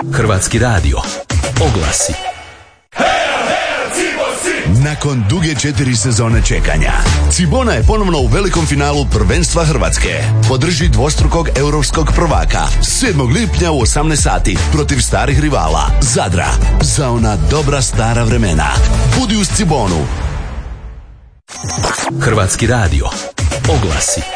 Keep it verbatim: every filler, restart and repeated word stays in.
Hrvatski radio. Oglasi. Nakon duge četiri sezone čekanja, Cibona je ponovno u velikom finalu prvenstva Hrvatske. Podrži dvostrukog europskog prvaka sedmog lipnja u osamnaest sati protiv starih rivala Zadra. Za ona dobra stara vremena. Budi uz Cibonu. Hrvatski radio. Oglasi.